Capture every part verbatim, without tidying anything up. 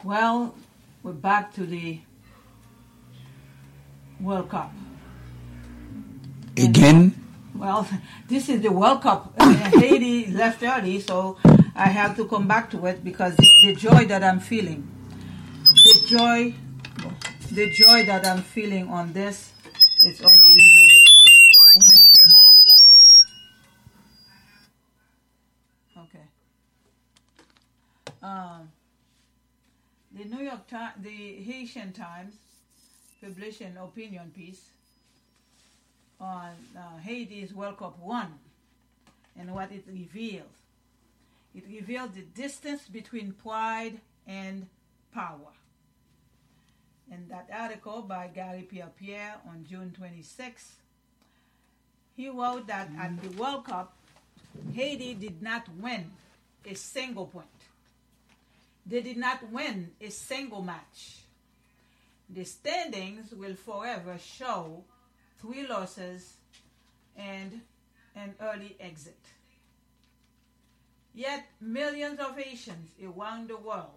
Well, we're back to the World Cup. Again? Well, this is the World Cup. Uh, Haiti left early, so I have to come back to it because it's the joy that I'm feeling. The joy, the joy that I'm feeling on this is unbelievable. Oh, what happened here? Okay. Um, the New York Times, the Haitian Times, published an opinion piece on uh, Haiti's World Cup one and what it revealed. It revealed the distance between pride and power. In that article by Gary Pierre-Pierre on June twenty-sixth, he wrote that at the World Cup, Haiti did not win a single point. They did not win a single match. The standings will forever show three losses and an early exit. Yet millions of Haitians around the world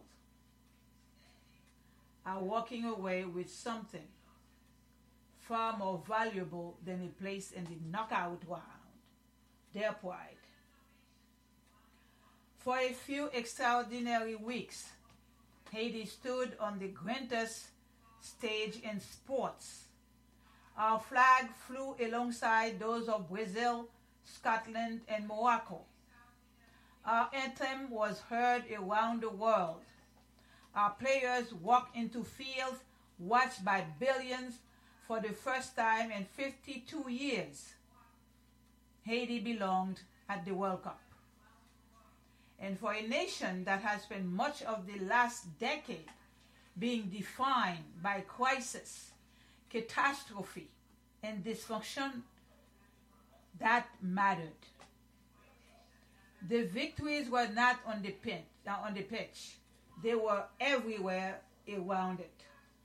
are walking away with something far more valuable than a place in the knockout round, their pride. For a few extraordinary weeks, Haiti stood on the grandest stage in sports. Our flag flew alongside those of Brazil, Scotland, and Morocco. Our anthem was heard around the world. Our players walked into fields watched by billions for the first time in fifty-two years. Haiti belonged at the World Cup. And for a nation that has spent much of the last decade being defined by crisis, catastrophe, and dysfunction, that mattered. The victories were not on the pitch, uh, on the pitch. They were everywhere around it.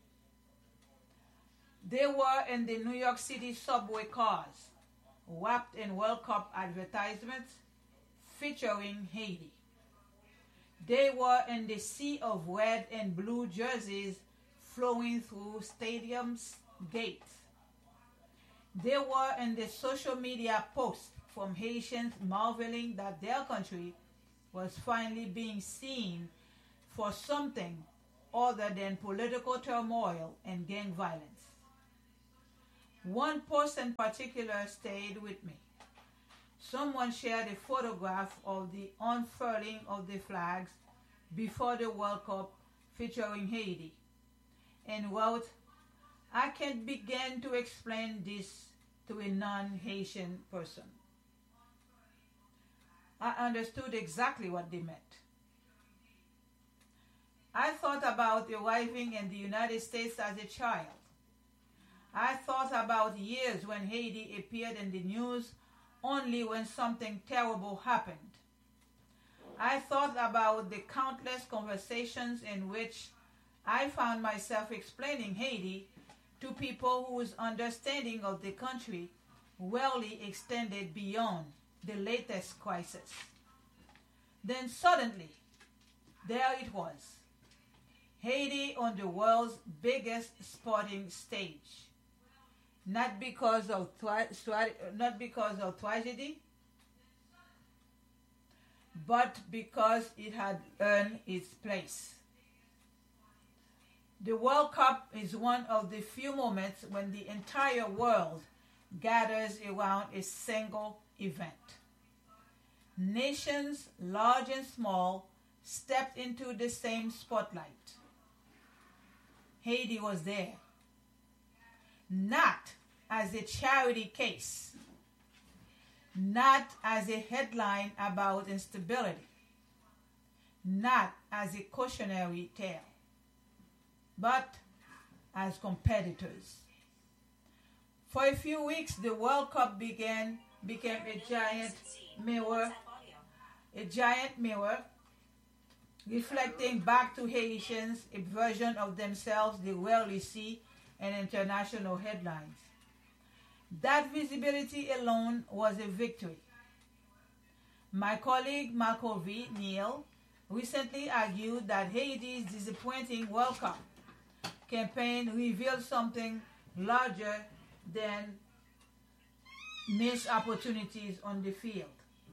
They were in the New York City subway cars, wrapped in World Cup advertisements featuring Haiti. They were in the sea of red and blue jerseys flowing through stadiums' gates. They were in the social media posts from Haitians marveling that their country was finally being seen for something other than political turmoil and gang violence. One post in particular stayed with me. Someone shared a photograph of the unfurling of the flags before the World Cup featuring Haiti and wrote, "I can't begin to explain this to a non-Haitian person." I understood exactly what they meant. I thought about arriving in the United States as a child. I thought about years when Haiti appeared in the news only when something terrible happened. I thought about the countless conversations in which I found myself explaining Haiti to people whose understanding of the country rarely extended beyond the latest crisis. Then suddenly, there it was, Haiti on the world's biggest sporting stage. Not because of tra- stra- not because of tragedy, but because it had earned its place. The World Cup is one of the few moments when the entire world gathers around a single event. Nations, large and small, stepped into the same spotlight. Haiti was there. Not as a charity case, not as a headline about instability, not as a cautionary tale, but as competitors. For a few weeks, the World Cup began became a giant mirror, a giant mirror reflecting back to Haitians a version of themselves they rarely see in international headlines. That visibility alone was a victory. My colleague Malcolm V. Neal recently argued that Haiti's disappointing World Cup campaign revealed something larger than missed opportunities on the field.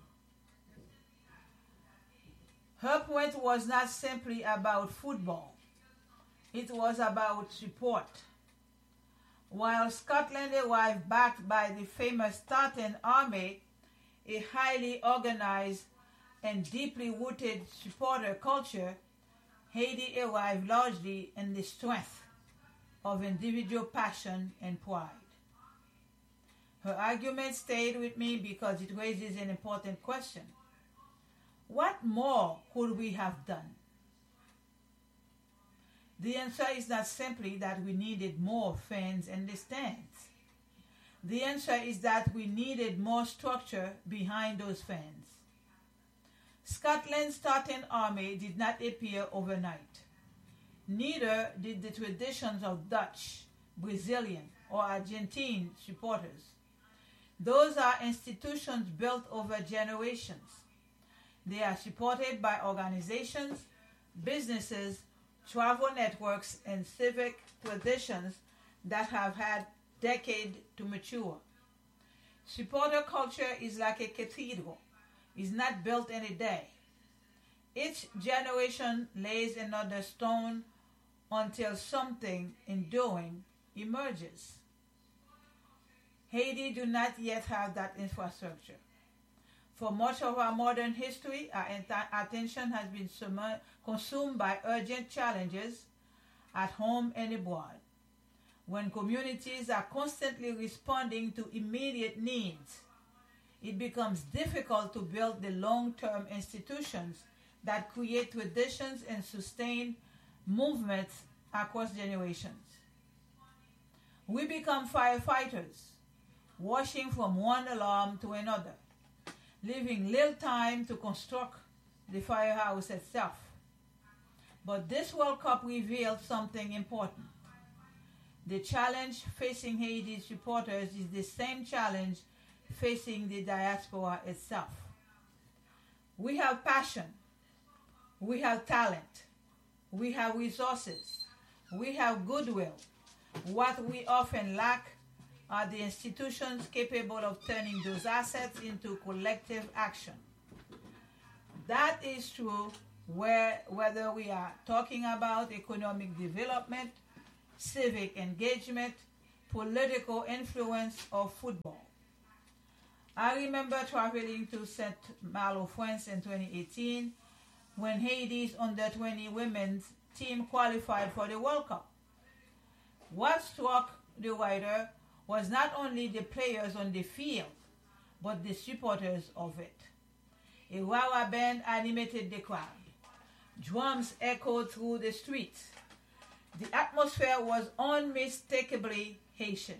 Her point was not simply about football. It was about support. While Scotland arrived backed by the famous Tartan Army, a highly organized and deeply rooted supporter culture, Haiti arrived largely in the strength of individual passion and pride. Her argument stayed with me because it raises an important question. What more could we have done? The answer is not simply that we needed more fans in the stands. The answer is that we needed more structure behind those fans. Scotland's Tartan Army did not appear overnight. Neither did the traditions of Dutch, Brazilian, or Argentine supporters. Those are institutions built over generations. They are supported by organizations, businesses, travel networks, and civic traditions that have had decades to mature. Supporter culture is like a cathedral. It's not built in a day. Each generation lays another stone until something enduring emerges. Haiti do not yet have that infrastructure. For much of our modern history, our attention has been consumed by urgent challenges at home and abroad. When communities are constantly responding to immediate needs, it becomes difficult to build the long-term institutions that create traditions and sustain movements across generations. We become firefighters, rushing from one alarm to another, leaving little time to construct the firehouse itself. But this World Cup revealed something important. The challenge facing Haiti's supporters is the same challenge facing the diaspora itself. We have passion, we have talent, we have resources, we have goodwill. What we often lack are the institutions capable of turning those assets into collective action. That is true where, whether we are talking about economic development, civic engagement, political influence, or football. I remember traveling to Saint Malo, France in twenty eighteen when Haiti's under twenty women's team qualified for the World Cup. What struck the writer was not only the players on the field, but the supporters of it. A Wawa band animated the crowd. Drums echoed through the streets. The atmosphere was unmistakably Haitian.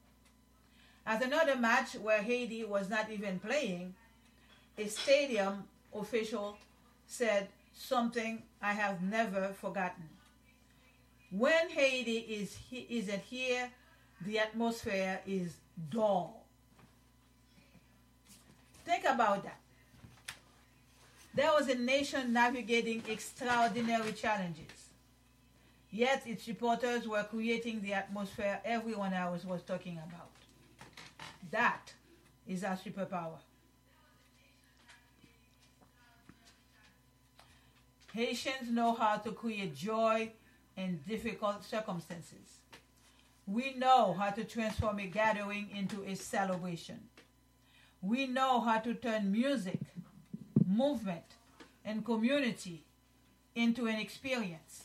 At another match where Haiti was not even playing, a stadium official said something I have never forgotten. When Haiti is he, isn't here, the atmosphere is dull. Think about that. There was a nation navigating extraordinary challenges, yet its supporters were creating the atmosphere everyone else was talking about. That is our superpower. Haitians know how to create joy in difficult circumstances. We know how to transform a gathering into a celebration. We know how to turn music, movement, and community into an experience.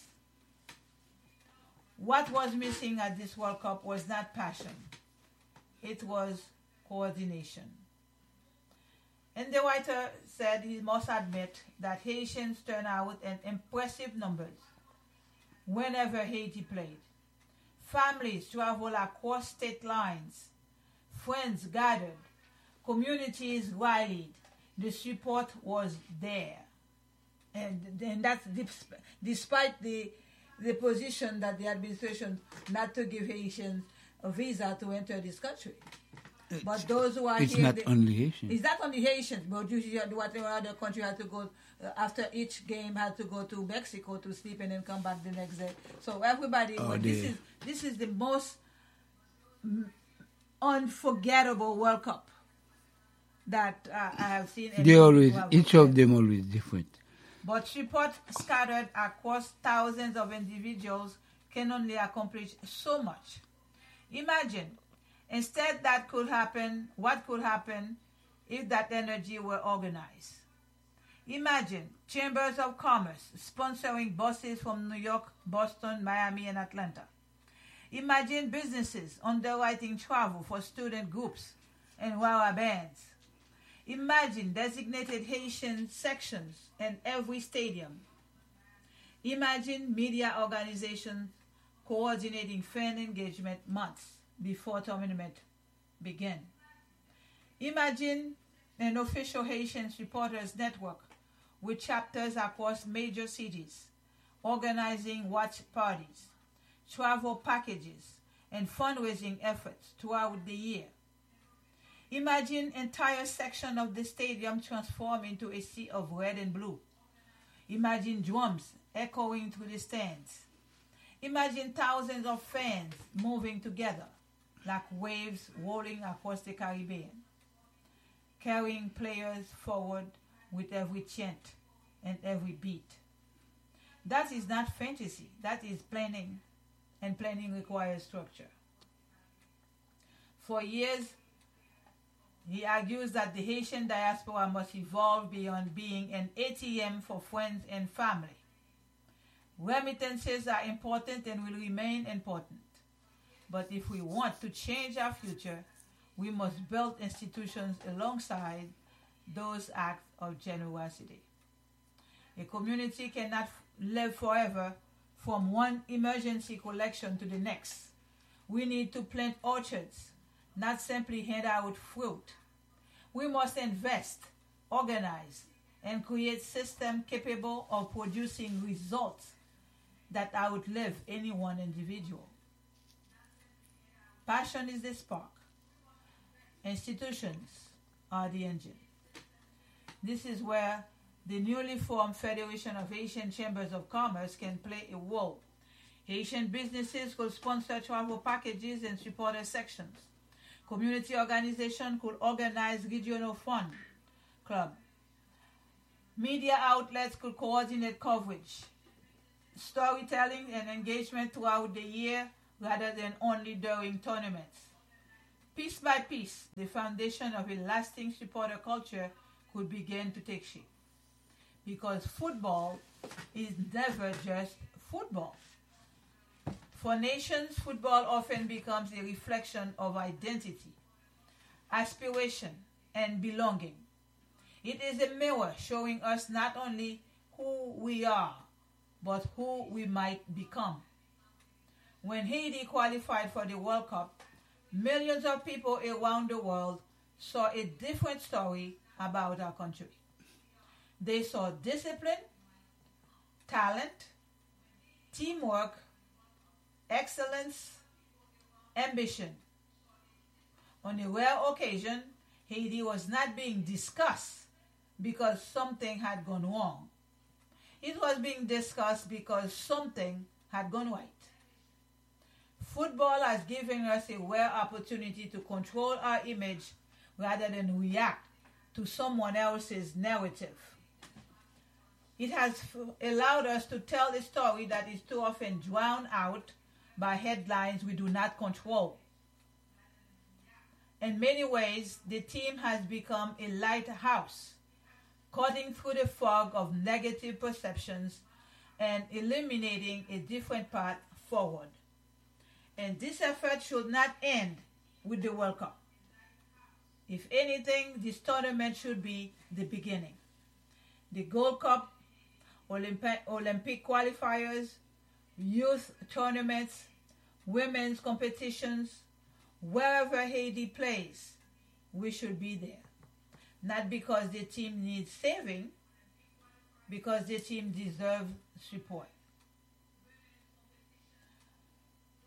What was missing at this World Cup was not passion. It was coordination. And the writer said he must admit that Haitians turn out in impressive numbers whenever Haiti played. Families traveled across state lines. Friends gathered. Communities rallied. The support was there. And, and that's despite the, the position that the administration not to give Haitians a visa to enter this country. But those who are it's here... not they, only Haitians. It's not only Haitians, but usually whatever other country had to go, uh, after each game had to go to Mexico to sleep and then come back the next day. So everybody, Oh, but this they- is this is the most mm, unforgettable World Cup that uh, I have seen. They anyone always, who have each watched. of them always different. But reports scattered across thousands of individuals can only accomplish so much. Imagine, instead that could happen, what could happen if that energy were organized? Imagine chambers of commerce sponsoring buses from New York, Boston, Miami, and Atlanta. Imagine businesses underwriting travel for student groups and Wawa bands. Imagine designated Haitian sections in every stadium. Imagine media organizations coordinating fan engagement months before tournament begin. Imagine an official Haitian Reporters Network with chapters across major cities, organizing watch parties, travel packages, and fundraising efforts throughout the year. Imagine entire section of the stadium transform into a sea of red and blue. Imagine drums echoing through the stands. Imagine thousands of fans moving together like waves rolling across the Caribbean, carrying players forward with every chant and every beat. That is not fantasy, that is planning, and planning requires structure. For years, he argues that the Haitian diaspora must evolve beyond being an A T M for friends and family. Remittances are important and will remain important. But if we want to change our future, we must build institutions alongside those acts of generosity. A community cannot live forever from one emergency collection to the next. We need to plant orchards, not simply hand out fruit. We must invest, organize, and create systems capable of producing results that outlive any one individual. Passion is the spark. Institutions are the engine. This is where the newly formed Federation of Haitian Chambers of Commerce can play a role. Haitian businesses could sponsor travel packages and supporter sections. Community organizations could organize regional fund club. Media outlets could coordinate coverage, storytelling, and engagement throughout the year rather than only during tournaments. Piece by piece, the foundation of a lasting supporter culture could begin to take shape. Because football is never just football. For nations, football often becomes a reflection of identity, aspiration, and belonging. It is a mirror showing us not only who we are, but who we might become. When Haiti qualified for the World Cup, millions of people around the world saw a different story about our country. They saw discipline, talent, teamwork, excellence, ambition. On a rare occasion, Haiti was not being discussed because something had gone wrong. It was being discussed because something had gone right. Football has given us a rare opportunity to control our image rather than react to someone else's narrative. It has allowed us to tell a story that is too often drowned out by headlines we do not control. In many ways, the team has become a lighthouse, cutting through the fog of negative perceptions and illuminating a different path forward. And this effort should not end with the World Cup. If anything, this tournament should be the beginning. The Gold Cup, Olympic, Olympic qualifiers, youth tournaments, women's competitions, wherever Haiti plays, we should be there. Not because the team needs saving, because the team deserves support.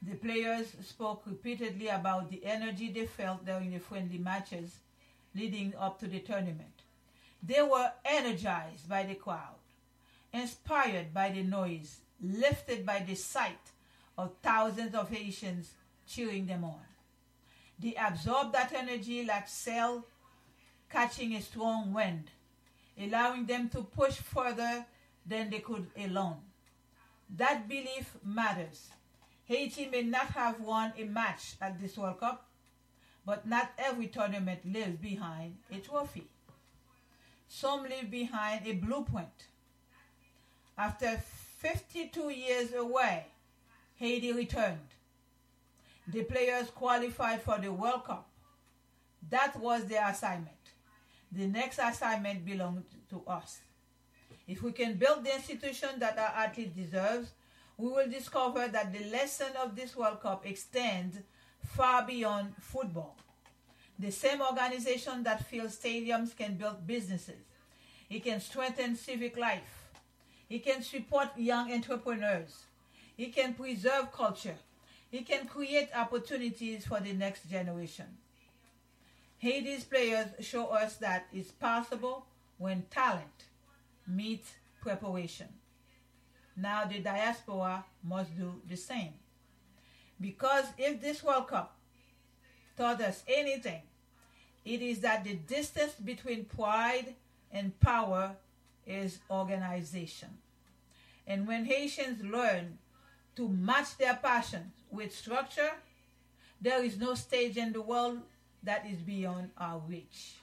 The players spoke repeatedly about the energy they felt during the friendly matches leading up to the tournament. They were energized by the crowd, inspired by the noise, lifted by the sight of thousands of Haitians cheering them on. They absorbed that energy like sail catching a strong wind, allowing them to push further than they could alone. That belief matters. Haiti may not have won a match at this World Cup, but not every tournament lives behind a trophy. Some live behind a blueprint. After fifty-two years away, Haiti returned. The players qualified for the World Cup. That was their assignment. The next assignment belonged to us. If we can build the institution that our athlete deserves, we will discover that the lesson of this World Cup extends far beyond football. The same organization that fills stadiums can build businesses. It can strengthen civic life. It can support young entrepreneurs. It can preserve culture. It can create opportunities for the next generation. Haiti's players show us that it's possible when talent meets preparation. Now the diaspora must do the same. Because if this World Cup taught us anything, it is that the distance between pride and power is organization. And when Haitians learn to match their passions with structure, there is no stage in the world that is beyond our reach.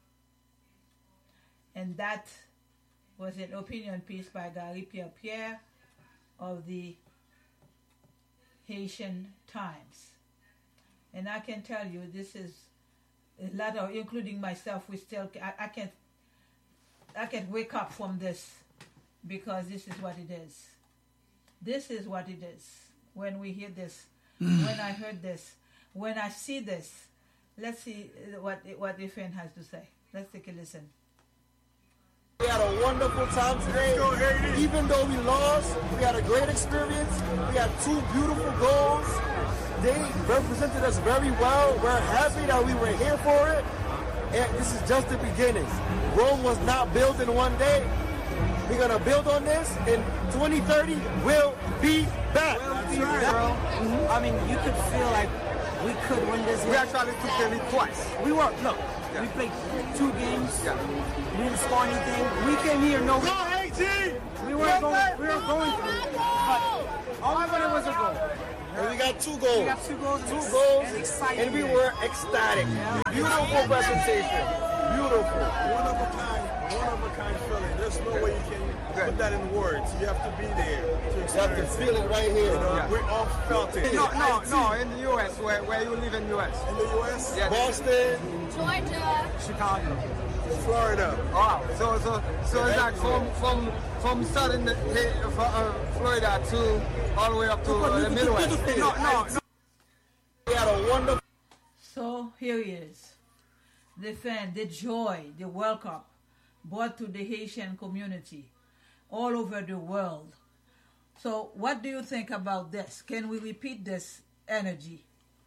And that was an opinion piece by Gary Pierre-Pierre of the Haitian Times. And I can tell you, this is a lot of, including myself, we still, I, I can't, I can't wake up from this, because this is what it is. This is what it is. When we hear this, when I heard this, when I see this, let's see what what Ifen has to say. Let's take a listen. We had a wonderful time today. Even though we lost, we had a great experience. We had two beautiful goals. They represented us very well. We're happy that we were here for it. And this is just the beginning. Rome was not built in one day. We're going to build on this. In twenty thirty, we'll be back. We'll be back, bro. Mm-hmm. I mean, you could feel like we could win this. We actually took the lead twice. We were, no. Yeah. We played two games. Yeah. We didn't score anything. We came here, no. Go, eighteen! We weren't going, we were going through. But all we wanted was a goal. And we got two goals. We got two goals. Two goals. And, exciting and we were ecstatic. Yeah. Beautiful presentation. Beautiful. One of a kind, one of a kind feeling. There's no way you can put that in words. You have to be there to experience. You have to feel it right here. You know, yeah. We all felt it. No, no, no, in the U S, where, where you live in the U S. In the U S? Yeah. Boston. Georgia. Chicago. Florida. Wow. So, so, so it's like from, from, from southern uh, Florida to all the way up to uh, the Midwest. No, no, no. We had a wonderful. So here he is. The fan, the joy, the World Cup brought to the Haitian community all over the world. So what do you think about this? Can we repeat this energy?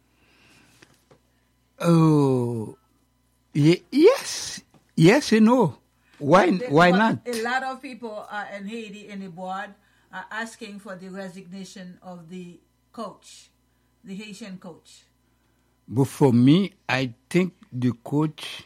Oh, y- yes. Yes and no. Why, The- why but not? A lot of people are in Haiti, in the board, are asking for the resignation of the coach, the Haitian coach. But for me, I think the coach,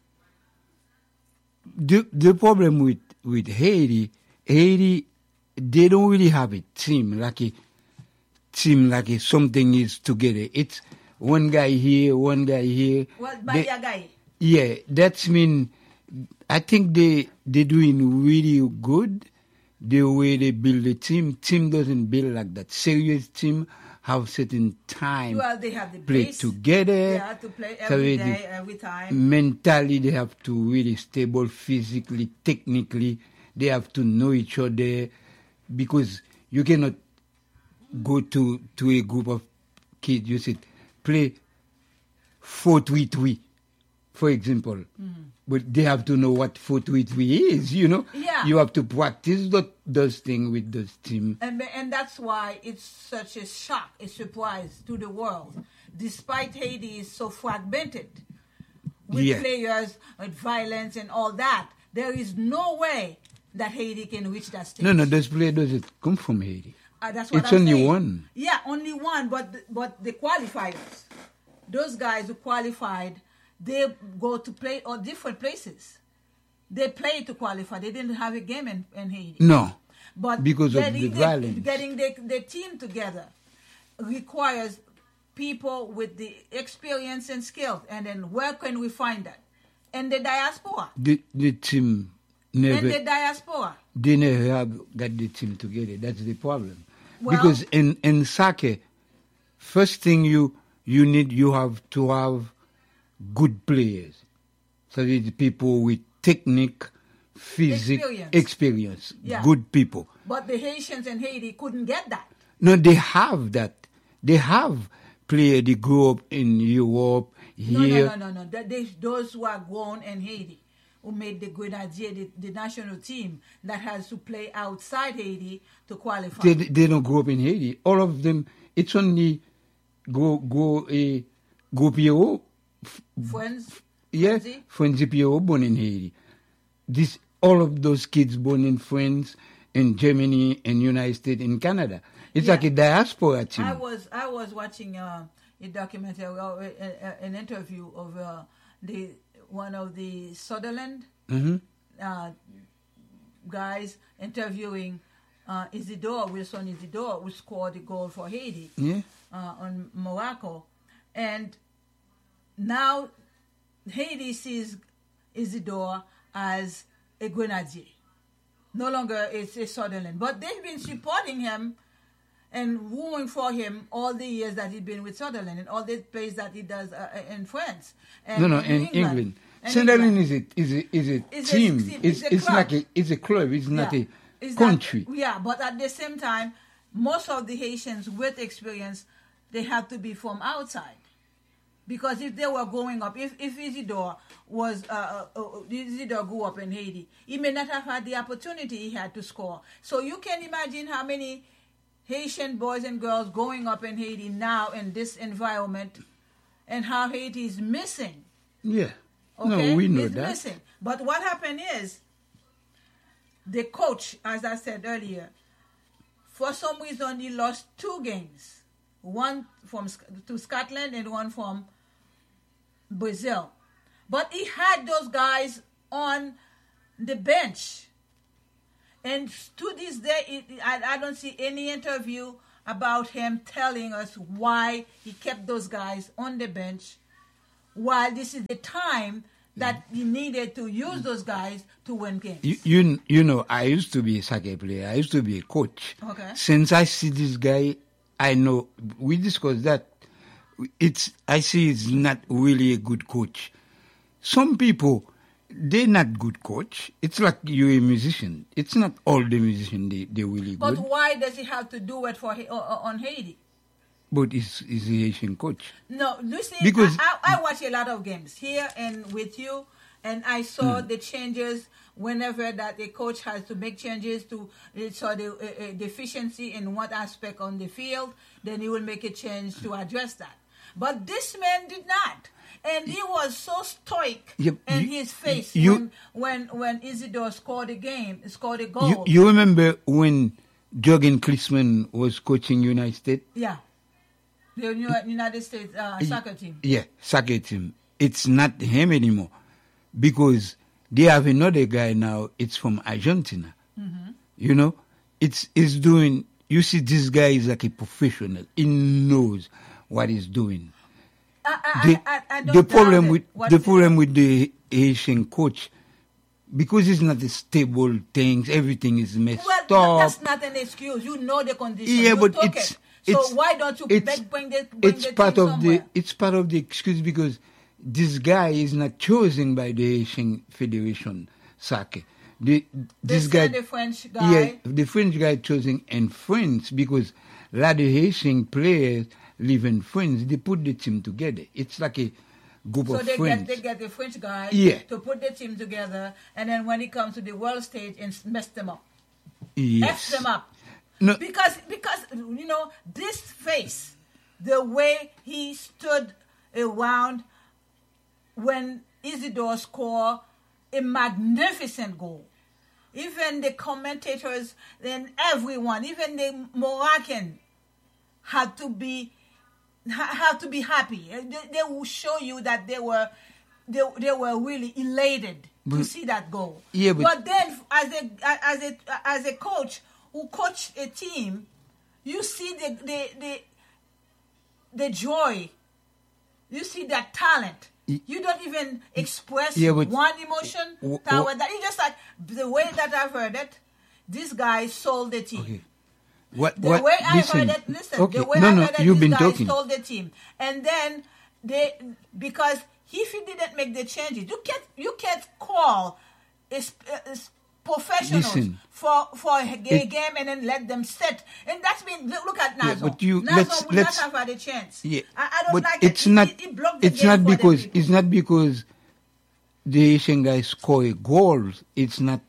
the the problem with, with Haiti, Haiti, they don't really have a team, like a team, like a, something is together. It's one guy here, one guy here. Well, by They- your guy. Yeah, that's mean, I think they, they're doing really good the way they build the team. Team doesn't build like that. Serious team have certain time. Well, they have the play base. together. They have to play So every they- day, every time. Mentally, they have to really stable physically, technically. They have to know each other because you cannot go to, to a group of kids. You said play four three three, for example. Mm-hmm. but they have to know what four three three is, you know. Yeah. You have to practice that, those things with those teams. And, and that's why it's such a shock, a surprise to the world. Despite Haiti is so fragmented with Yeah. players, with violence and all that, there is no way that Haiti can reach that stage. No, no, those players doesn't come from Haiti. Uh, that's what It's I'm only saying. one. Yeah, only one, but but the qualifiers, those guys who qualified, they go to play or different places. They play to qualify. They didn't have a game in, in Haiti. No, But because of getting the violence. getting the, the team together requires people with the experience and skills. And then where can we find that? In the diaspora. the the team In never the diaspora. they never have got the team together. That's the problem. Well- because in in soccer, first thing you you need you have to have good players. So it's people with technique, physics, Experience. experience, Yeah. good people. But the Haitians in Haiti couldn't get that. No, they have that. They have players that grew up in Europe, No, here. no, no, no, no. That they, those who are grown in Haiti, who made the Grenadier, the, the national team that has to play outside Haiti to qualify. They, they don't grow up in Haiti. All of them, it's only go go a go Pierrot, Friends, yeah, Frenzy? Frenzy Pierrot born in Haiti. This all of those kids born in France, in Germany, in United States, in Canada. It's Yeah. like a diaspora team. I was I was watching uh, a documentary, uh, a- a- an interview of uh, the one of the Sutherland Mhm. uh, guys interviewing uh, Isidore Wilson Isidore, who scored the goal for Haiti Yeah. uh, on Morocco, and now Haiti sees Isidore as a Grenadier. No longer it's a Sutherland, but they've been supporting him and wooing for him all the years that he's been with Sutherland and all the plays that he does uh, in France. And No, no, in England. And Sunderland England. is a is a is a It's a team. team, It's it's a it's club. like a it's a club. It's not Yeah. a Is that- country. yeah, but at the same time, most of the Haitians with experience, they have to be from outside. Because if they were growing up, if, if Isidore was, uh, uh, uh, Isidore grew up in Haiti, he may not have had the opportunity he had to score. So you can imagine how many Haitian boys and girls growing up in Haiti now in this environment and how Haiti is missing. Yeah. Okay? No, we know It's that. missing. But what happened is, the coach, as I said earlier, for some reason he lost two games, one from Sc- to Scotland and one from Brazil. But he had those guys on the bench. And to this day, it, I, I don't see any interview about him telling us why he kept those guys on the bench, while this is the time that he needed to use those guys to win games. You, you you know, I used to be a soccer player. I used to be a coach. Okay. Since I see this guy, I know we discussed that. It's I see he's not really a good coach. Some people, they're not good coach. It's like you're a musician. It's not all the musicians they they're really But good. why does he have to do it for Ha- uh, on Haiti? But he's, he's a Haitian coach. No, listen, Because- I, I, I watch a lot of games here and with you, and I saw Hmm. the changes whenever that the coach has to make changes to uh, so the uh, uh, deficiency in one aspect on the field, then he will make a change to address that. But this man did not. And he was so stoic Yep, in you- his face you- when, when when Isidore scored a game, scored a goal. You, you remember when Jürgen Klinsmann was coaching United States? yeah, the Uni- United States uh, soccer team. Yeah, soccer team. It's not him anymore because they have another guy now. It's from Argentina. Mm-hmm. You know, it's it's doing. You see, this guy is like a professional. He knows what he's doing. I, I, The, I, I, I don't the problem doubt with it. What's the it? problem with the Haitian coach, because it's not a stable things. Everything is messed Well, up. that's not an excuse. You know the condition. Yeah, you but took it's it. So it's why don't you it's, make, bring the bring it's the part team of somewhere? the it's part of the excuse because this guy is not chosen by the Haitian Federation soccer. The, this They guy, send the French guy. yeah, the French guy chosen in France because a lot of Haitian players live in France. They put the team together. It's like a group So of they friends. get they get the French guy Yeah. to put the team together, and then when it comes to the world stage, and mess them up, yes. F them up. No, Because because you know this face, the way he stood around when Isidore scored a magnificent goal. Even the commentators and everyone, even the Moroccan, had to be ha- had to be happy. They, they will show you that they were they, they were really elated to But- see that goal. Yeah, but- then as a as a as a coach who coached a team, you see the the the, the joy. You see that talent. You don't even express Yeah, but- one emotion w- toward that. You just like the way that I've heard it. This guy sold the team. okay. What? The what? way I listen. heard it, listen. Okay. The way no, I no. heard it, You've this been guy talking. sold the team, and then they because if he didn't make the changes, you can't you can't call is professionals Listen. for for a ga- It- game and then let them sit. And that's been look, look at Yeah, Nazo. but you- Nazo let's- would let's- not have had a chance. Yeah, I, I don't but like it's it. not. He, he blocked the it's game not for the because people. it's not because the Asian guys score a goal. It's not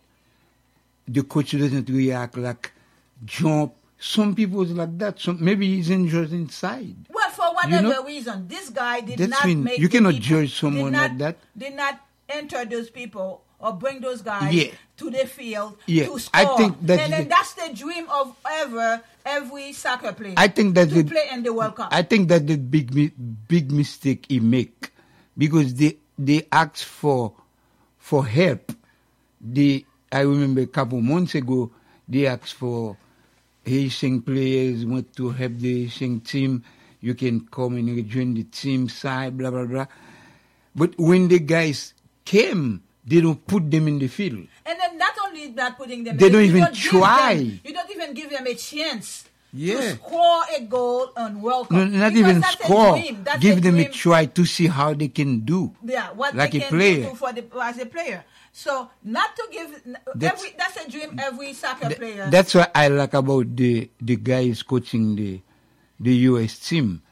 the coach doesn't react like jump. Some people is like that. Some maybe he's injured inside. Well, for whatever know? reason, this guy did That's not when- make you the cannot people- judge someone did not, like that. Did not enter those people or bring those guys Yeah. to the field Yeah, to score. I think that's and then the- that's the dream of ever every soccer player. I think that's to the- play in the World Cup. I think that the big mi- big mistake he make because they they ask for for help. They I remember a couple months ago they asked for Haitian players want to help the Haitian team. You can come and join the team side, blah blah blah. But when the guys came, they don't put them in the field. And then not only that, putting them, They in, don't you even give try. them- you don't even give them a chance Yeah. to score a goal on World Cup. No, not Because even that's a score. dream. That's Give them a dream. try to see how they can do. Yeah, what Like they a can player. do for the as a player. So not to give That's- every that's a dream every soccer Th- player. That's what I like about the the guys coaching the the U S team.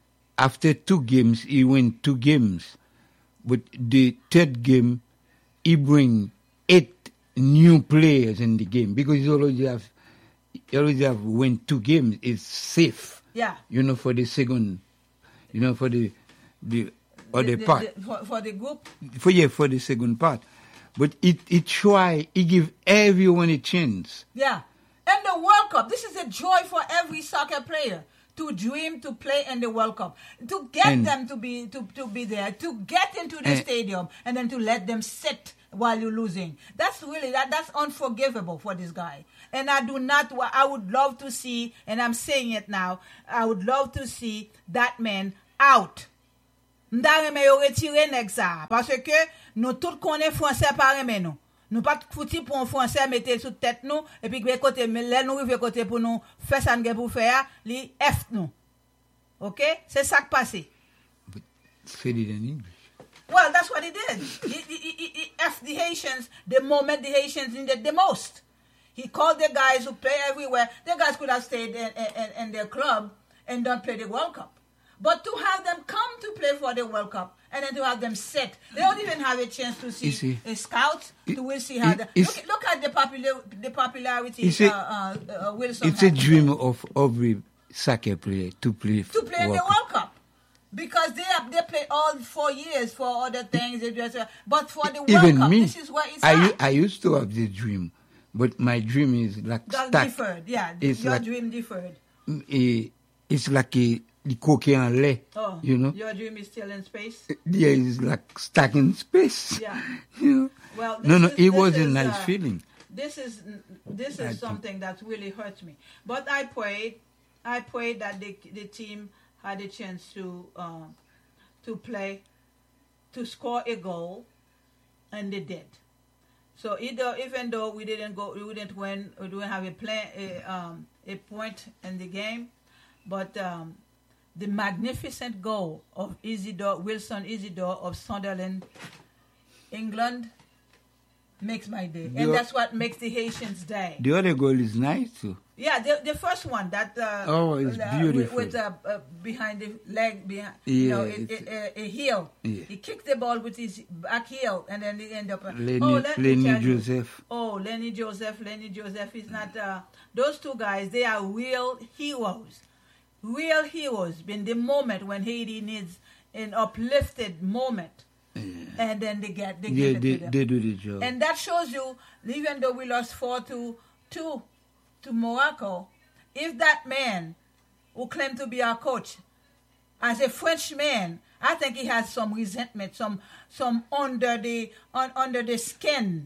After two games, he win two games, but the third game, he bring eight new players in the game because he already have he already have win two games. It's safe, yeah. you know, for the second, you know, for the the other The- the- part. the- for, for the group. For yeah, for the second part. But it it try, it give everyone a chance. Yeah. And the World Cup, this is a joy for every soccer player to dream to play in the World Cup, to get And- them to be to, to be there, to get into the And- stadium, and then to let them sit while you're losing. That's really that that's unforgivable for this guy. And I do not. wa- I would love to see, and I'm saying it now. I would love to see that man out. Nda reme yo retire nèg sa parce que nous tout connaît français par reme nous. Nous pas fouti pour un français mettre sous tête nous et puis que côté mais là nous rive côté pour nous faire ça nous pour faire li F nous. OK? C'est ça qui passé. Said it in English. Well, that's what he did. He, he, he, he F the Haitians the moment the Haitians needed the most. He called the guys who play everywhere. The guys could have stayed in, in, in their club and don't play the World Cup. But to have them come to play for the World Cup and then to have them sit, they don't even have a chance to see, You see, a scout it- to will see how. it- The, it's- look, look at the popular the popularity You see, uh, uh, uh, Wilson. It's a has dream of every soccer player to play to play in the World Cup. World Cup. Because they have, they play all four years for other things. They just, uh, but for the World Even Cup, me, this is where it's I, u- at. I used to have this dream, but my dream is like That's stuck. deferred. Yeah, It's your like- dream deferred. Eh, It's like a the coquet en lait, Oh, you know. your dream is still in space. Yeah, it's like stuck in space. Yeah. You know. Well, no, no, this is- it this was a is, nice uh, feeling. This is this I is think- something that really hurts me. But I prayed, I prayed that the the team had a chance to uh, to play, to score a goal, and they did. So either even though we didn't go, we didn't win, we didn't have a play, a, um, a point in the game, but um, the magnificent goal of Isidore Wilson Isidore of Sunderland, England. makes my day. The And o- that's what makes the Haitians day. The other goal is nice too. Yeah, the, the first one that uh, Oh, it's uh, beautiful. with, with uh, uh, behind the leg, behind Yeah, you know, it, it's- it, uh, a heel. Yeah. He kicked the ball with his back heel, and then he end up. Uh, Lenny, oh, let me Lenny tell you. Joseph. Oh, Lenny Joseph, Lenny Joseph is not. Uh, those two guys, they are real heroes. Real heroes in the moment when Haiti needs an uplifted moment, and then they get they Yeah, give it they, to them. they do the job. And that shows you, even though we lost four to two to Morocco, if that man who claimed to be our coach, as a Frenchman, I think he has some resentment, some some under the on, under the skin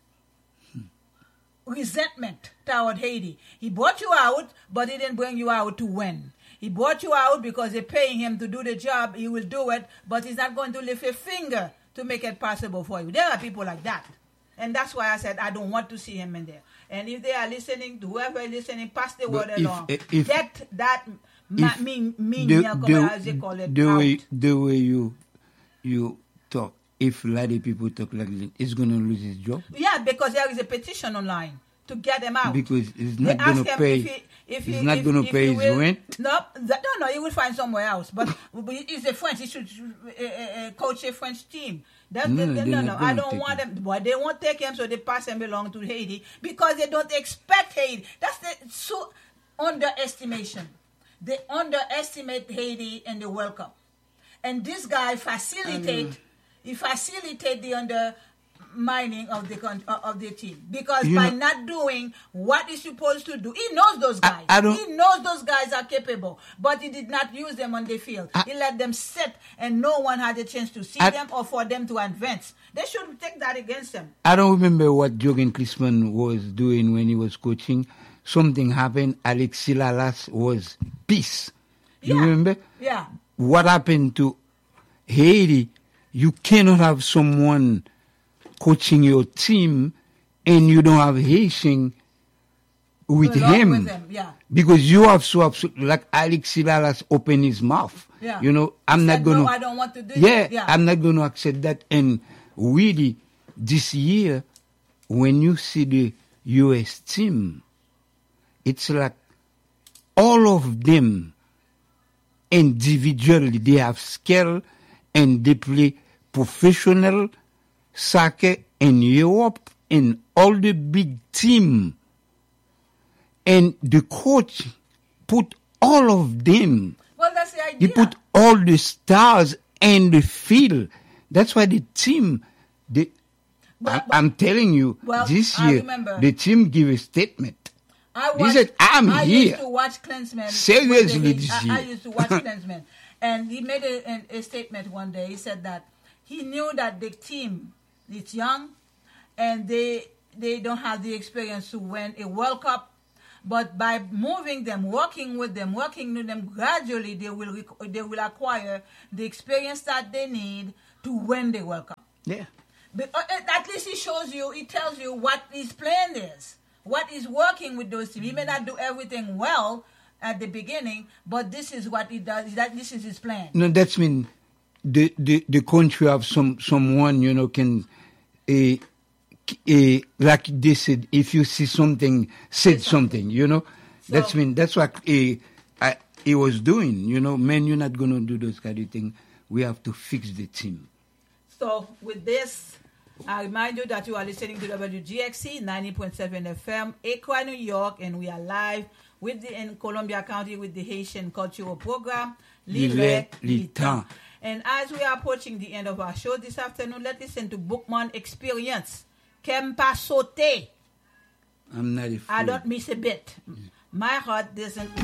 resentment toward Haiti. He brought you out, but he didn't bring you out to win. He brought you out because they're paying him to do the job. He will do it, but he's not going to lift a finger to make it possible for you. There are people like that. And that's why I said I don't want to see him in there. And if they are listening, whoever is listening, pass the But word if- along. if- Get that ma- if mean, mean the, as they call it, the out. way the way you you talk, if a lot of people talk like that, it's gonna lose his job Yeah, because there is a petition online to get him out. because it's They not gonna ask him pay. if he- if he's he- not if- gonna if pay he his will- rent. No, that, no, no, he will find somewhere else. But he's a French. He should uh, uh, coach a French team. That's No, the, the, they're no, not no. I gonna don't take want him. them. But they won't take him, so they pass him along to Haiti because they don't expect Haiti. That's the so underestimation. They underestimate Haiti in the World Cup, and this guy facilitate. He facilitate the undermining of the con- of the team because You by know- not doing what he's supposed to do, he knows those I- guys. I don't- he knows those guys are capable, but he did not use them on the field. I- he let them sit, and no one had a chance to see I- them or for them to advance. They should take that against them. I don't remember what Jürgen Klinsmann was doing when he was coaching. Something happened. Alexis Lalas was peace. You Yeah. remember? Yeah. What happened to Haiti? You cannot have someone coaching your team and you don't have Haitian with Along him. with them, yeah. Because you have so absolutely, like Alexis Lalas open his mouth. Yeah. You know, I'm He not said, going "No, to. I don't want to do yeah, that." Yeah. I'm not going to accept that. And really, this year, when you see the U S team, it's like all of them individually, they have skill and they play professional soccer in Europe and all the big team. And the coach put all of them. Well, that's the He idea. put all the stars in the field. That's why the team, the, But- I, but- I'm telling you, Well, this I year, remember- the team give a statement. I He watched, said, "I'm I here." used to watch Klinsmann. Seriously, with the- this I, year. I used to watch Klinsmann. And he made a, a, a statement one day. He said that he knew that the team is young and they they don't have the experience to win a World Cup. But by moving them, working with them, working with them gradually, they will rec- they will acquire the experience that they need to win the World Cup. Yeah. But uh, at least he shows you, he tells you what his plan is, what is working with those teams. He may not do everything well at the beginning, but this is what he does. That this is his plan. No, that's mean the, the, the country have some someone, you know, can uh, uh, like they said, if you see something, said something, you know. That's So- mean that's what uh, I, he was doing, you know. Man, you're not gonna do those kind of things. We have to fix the team. So with this, I remind you that you are listening to W G X C ninety point seven F M, Accra, New York, and we are live with the in Columbia County with the Haitian Cultural Program, Lile Lile Litan. Litan. And as we are approaching the end of our show this afternoon, let's listen to Bookman Experience. Kempa Sote. I'm not a fool. I don't miss a bit. My heart doesn't